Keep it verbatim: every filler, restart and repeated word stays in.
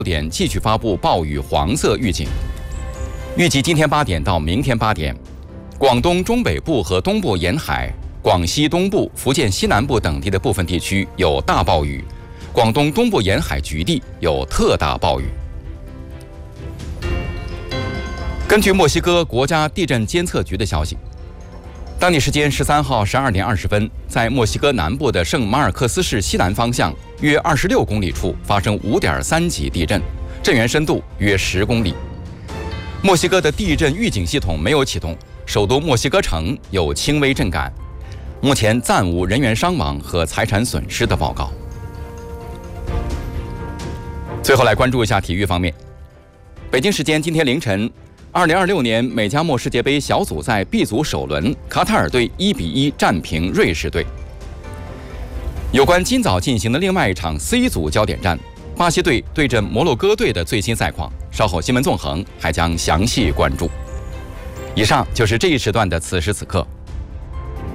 点继续发布暴雨黄色预警。预计今天八点到明天八点，广东中北部和东部沿海、广西东部、福建西南部等地的部分地区有大暴雨，广东东部沿海局地有特大暴雨。根据墨西哥国家地震监测局的消息，当地时间十三号十二点二十分，在墨西哥南部的圣马尔克斯市西南方向约二十六公里处发生五点三级地震，震源深度约十公里。墨西哥的地震预警系统没有启动，首都墨西哥城有轻微震感，目前暂无人员伤亡和财产损失的报告。最后来关注一下体育方面，北京时间今天凌晨。二零二六年美加墨世界杯小组赛 B 组首轮，卡塔尔队一比一战平瑞士队。有关今早进行的另外一场 C 组焦点战，巴西队对阵摩洛哥队的最新赛况，稍后新闻纵横还将详细关注。以上就是这一时段的此时此刻。